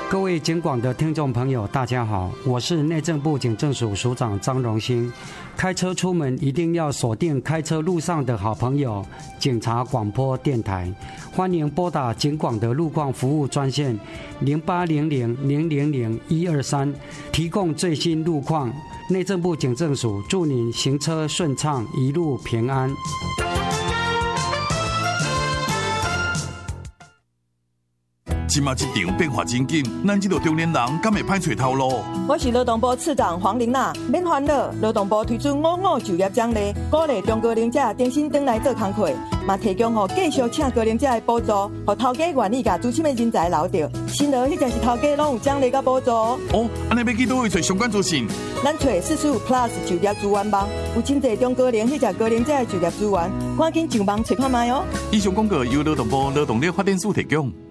各位警广的听众朋友，大家好，我是内政部警政署署长张荣兴。开车出门一定要锁定开车路上的好朋友警察广播电台，欢迎拨打警广的路况服务专线0800000123，提供最新路况。内政部警政署祝您行车顺畅，一路平安。 即马这场变化真紧，咱这个中年人敢会歹找头路？ 我是劳动部次长黄玲娜，免烦恼，劳动部推出55就业奖励，鼓励中高龄者重新回来做工课，嘛提供予继续请高龄者的补助，予头家愿意把资深的人才留着。新劳迄才是头家拢有奖励甲补助。 哦，安尼要去倒位找相关资讯？ 咱找45 Plus 就业资源网，有真侪中高龄迄只高龄者的就业资源，赶紧上网找看卖哦。 以上广告由劳动部劳动力发展署提供。